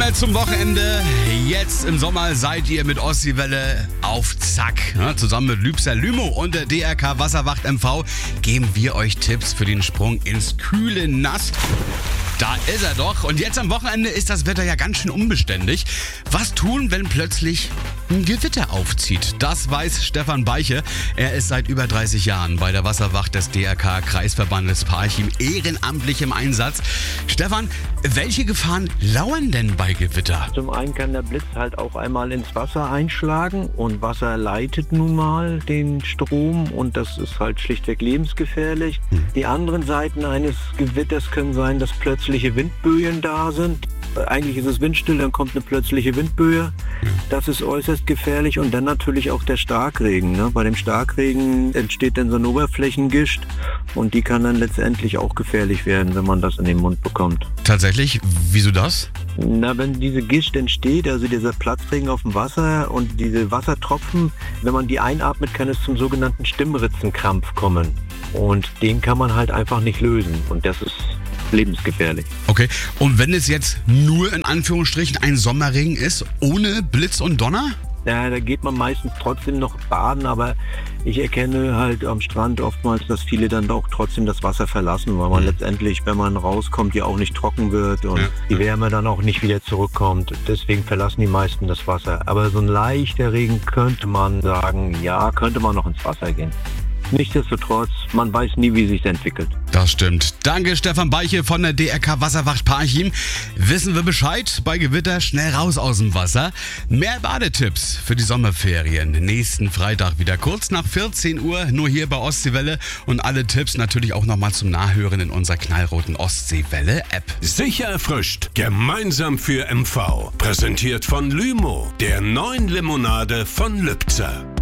wir zum Wochenende. Jetzt im Sommer seid ihr mit Ostseewelle auf Zack. Ja, zusammen mit Lübser Lümo und der DRK Wasserwacht MV geben wir euch Tipps für den Sprung ins kühle Nass. Da ist er doch. Und jetzt am Wochenende ist das Wetter ja ganz schön unbeständig. Was tun, wenn plötzlich ein Gewitter aufzieht? Das weiß Stefan Beiche. Er ist seit über 30 Jahren bei der Wasserwacht des DRK Kreisverbandes Parchim ehrenamtlich im Einsatz. Stefan, welche Gefahren lauern denn bei Gewitter? Zum einen kann der Blitz halt auch einmal ins Wasser einschlagen und Wasser leitet nun mal den Strom und das ist halt schlichtweg lebensgefährlich. Die anderen Seiten eines Gewitters können sein, dass plötzliche Windböen da sind. Eigentlich ist es windstill, dann kommt eine plötzliche Windböe. Das ist äußerst gefährlich und dann natürlich auch der Starkregen. Ne? Bei dem Starkregen entsteht dann so ein Oberflächengischt und die kann dann letztendlich auch gefährlich werden, wenn man das in den Mund bekommt. Tatsächlich? Wieso das? Na, wenn diese Gischt entsteht, also dieser Platzregen auf dem Wasser und diese Wassertropfen, wenn man die einatmet, kann es zum sogenannten Stimmritzenkrampf kommen. Und den kann man halt einfach nicht lösen und das ist lebensgefährlich. Okay, und wenn es jetzt nur in Anführungsstrichen ein Sommerregen ist, ohne Blitz und Donner? Ja, da geht man meistens trotzdem noch baden, aber ich erkenne halt am Strand oftmals, dass viele dann auch trotzdem das Wasser verlassen, weil man letztendlich, wenn man rauskommt, ja auch nicht trocken wird und die Wärme dann auch nicht wieder zurückkommt. Deswegen verlassen die meisten das Wasser. Aber so ein leichter Regen könnte man sagen, ja, könnte man noch ins Wasser gehen. Nichtsdestotrotz, man weiß nie, wie sich entwickelt. Das stimmt. Danke Stefan Beiche von der DRK Wasserwacht Parchim. Wissen wir Bescheid, bei Gewitter schnell raus aus dem Wasser. Mehr Badetipps für die Sommerferien. Nächsten Freitag wieder kurz nach 14 Uhr, nur hier bei Ostseewelle. Und alle Tipps natürlich auch nochmal zum Nachhören in unserer knallroten Ostseewelle-App. Sicher erfrischt, gemeinsam für MV. Präsentiert von Lümo, der neuen Limonade von Lübzer.